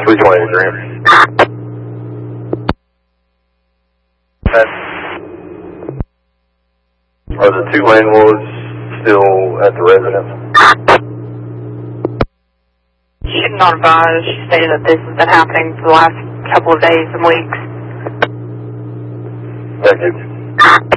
320 Graham. Are the 2 landlords still at the residence? She did not advise. She stated that this has been happening for the last couple of days and weeks. Thank you.